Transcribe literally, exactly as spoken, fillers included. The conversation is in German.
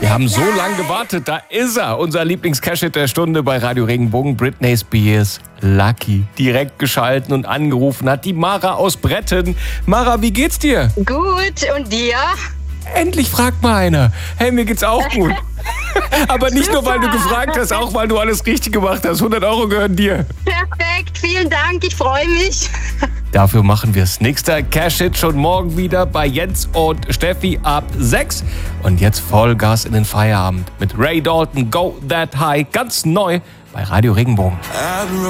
Wir haben so lange gewartet, da ist er, unser Lieblings-Cash-Hit der Stunde bei Radio Regenbogen. Britney Spears, Lucky. Direkt geschalten und angerufen hat die Mara aus Bretten. Mara, wie geht's dir? Gut, und dir? Endlich fragt mal einer. Hey, mir geht's auch gut. Aber nicht nur, weil du gefragt hast, auch weil du alles richtig gemacht hast. hundert Euro gehören dir. Perfekt, vielen Dank, ich freue mich. Dafür machen wir es. Nächster Cash-Hit schon morgen wieder bei Jens und Steffi ab sechs. Und jetzt Vollgas in den Feierabend mit Ray Dalton, Go That High, ganz neu bei Radio Regenbogen.